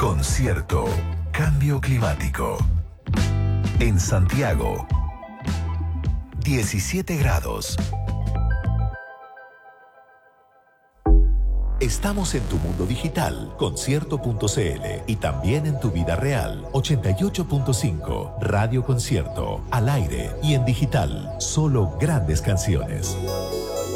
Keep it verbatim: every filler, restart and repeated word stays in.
Concierto Cambio Climático. En Santiago, diecisiete grados. Estamos en tu mundo digital, concierto punto cl, y también en tu vida real, ochenta y ocho punto cinco, Radio Concierto, al aire y en digital, solo grandes canciones.